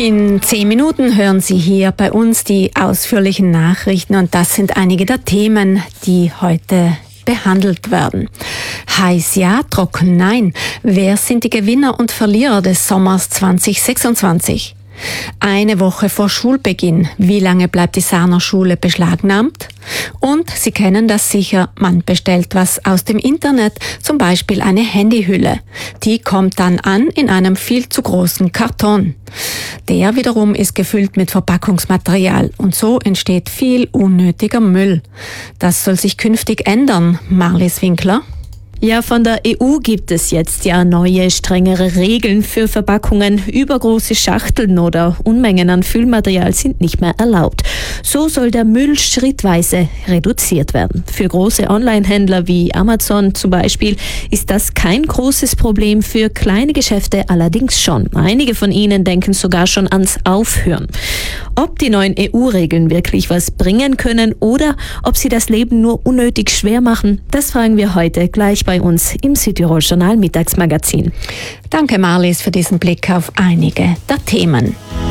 In 10 Minuten hören Sie hier bei uns die ausführlichen Nachrichten und das sind einige der Themen, die heute behandelt werden. Heiß ja, trocken nein. Wer sind die Gewinner und Verlierer des Sommers 2026? Eine Woche vor Schulbeginn. Wie lange bleibt die Sarner Schule beschlagnahmt? Und Sie kennen das sicher, man bestellt was aus dem Internet, zum Beispiel eine Handyhülle. Die kommt dann an in einem viel zu großen Karton. Der wiederum ist gefüllt mit Verpackungsmaterial und so entsteht viel unnötiger Müll. Das soll sich künftig ändern, Marlies Winkler. Ja, von der EU gibt es jetzt ja neue, strengere Regeln für Verpackungen. Übergroße Schachteln oder Unmengen an Füllmaterial sind nicht mehr erlaubt. So soll der Müll schrittweise reduziert werden. Für große Online-Händler wie Amazon zum Beispiel ist das kein großes Problem, für kleine Geschäfte allerdings schon. Einige von ihnen denken sogar schon ans Aufhören. Ob die neuen EU-Regeln wirklich was bringen können oder ob sie das Leben nur unnötig schwer machen, das fragen wir heute gleich bei uns im Südtirol Journal Mittagsmagazin. Danke Marlies für diesen Blick auf einige der Themen.